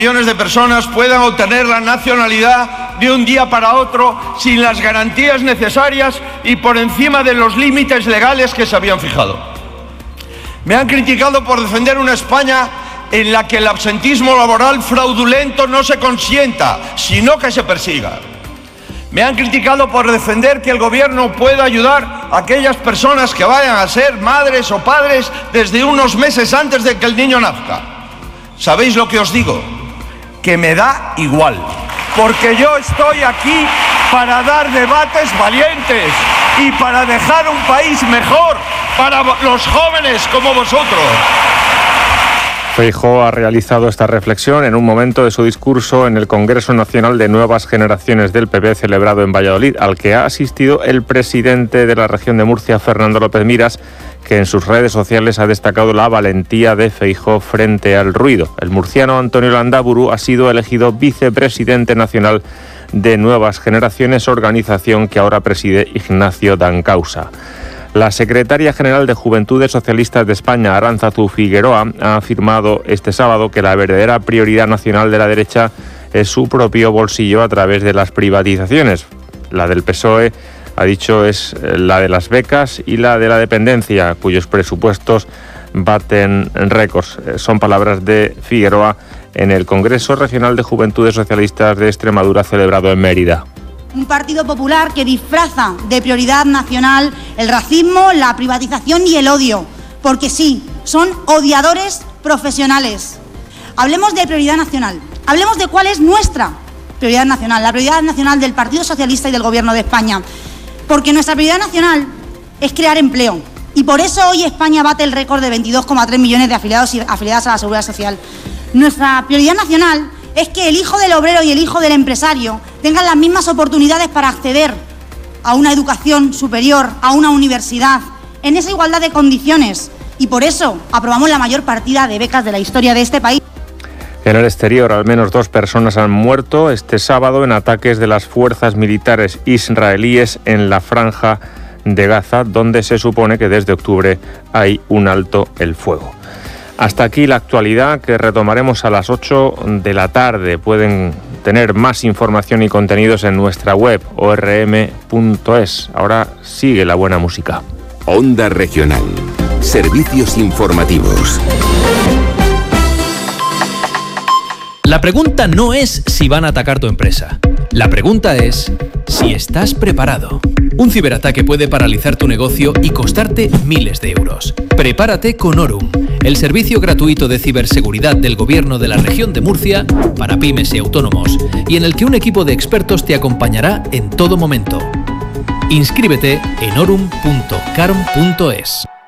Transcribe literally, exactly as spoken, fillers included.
millones de personas puedan obtener la nacionalidad de un día para otro sin las garantías necesarias y por encima de los límites legales que se habían fijado. Me han criticado por defender una España en la que el absentismo laboral fraudulento no se consienta, sino que se persiga. Me han criticado por defender que el gobierno pueda ayudar a aquellas personas que vayan a ser madres o padres desde unos meses antes de que el niño nazca. ¿Sabéis lo que os digo? Que me da igual, porque yo estoy aquí para dar debates valientes y para dejar un país mejor para los jóvenes como vosotros. Feijóo ha realizado esta reflexión en un momento de su discurso en el Congreso Nacional de Nuevas Generaciones del P P celebrado en Valladolid, al que ha asistido el presidente de la región de Murcia, Fernando López Miras, que en sus redes sociales ha destacado la valentía de Feijóo frente al ruido. El murciano Antonio Landaburu ha sido elegido vicepresidente nacional de Nuevas Generaciones, organización que ahora preside Ignacio Dancausa. La secretaria general de Juventudes Socialistas de España, Aránzazu Figueroa, ha afirmado este sábado que la verdadera prioridad nacional de la derecha es su propio bolsillo a través de las privatizaciones. La del P S O E, ha dicho, es la de las becas y la de la dependencia, cuyos presupuestos baten récords. Son palabras de Figueroa en el Congreso Regional de Juventudes Socialistas de Extremadura celebrado en Mérida. Un Partido Popular que disfraza de prioridad nacional el racismo, la privatización y el odio, porque sí, son odiadores profesionales. Hablemos de prioridad nacional, hablemos de cuál es nuestra prioridad nacional, la prioridad nacional del Partido Socialista y del Gobierno de España, porque nuestra prioridad nacional es crear empleo y por eso hoy España bate el récord de veintidós coma tres millones de afiliados y afiliadas a la Seguridad Social. Nuestra prioridad nacional es que el hijo del obrero y el hijo del empresario tengan las mismas oportunidades para acceder a una educación superior, a una universidad, en esa igualdad de condiciones. Y por eso aprobamos la mayor partida de becas de la historia de este país. En el exterior, al menos dos personas han muerto este sábado en ataques de las fuerzas militares israelíes en la Franja de Gaza, donde se supone que desde octubre hay un alto el fuego. Hasta aquí la actualidad, que retomaremos a las ocho de la tarde. Pueden tener más información y contenidos en nuestra web o r m punto es. Ahora sigue la buena música. Onda Regional. Servicios informativos. La pregunta no es si van a atacar tu empresa. La pregunta es si estás preparado. Un ciberataque puede paralizar tu negocio y costarte miles de euros. Prepárate con Orum, el servicio gratuito de ciberseguridad del Gobierno de la región de Murcia para pymes y autónomos, y en el que un equipo de expertos te acompañará en todo momento. Inscríbete en orum punto carom punto es.